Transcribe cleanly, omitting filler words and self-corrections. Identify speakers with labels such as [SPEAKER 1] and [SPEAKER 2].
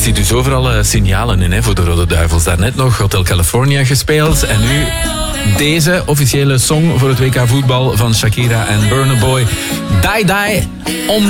[SPEAKER 1] zie dus overal signalen in voor de Rode Duivels. Daarnet nog Hotel California gespeeld en nu deze officiële song voor het WK voetbal van Shakira en Burna Boy. Die Die. Om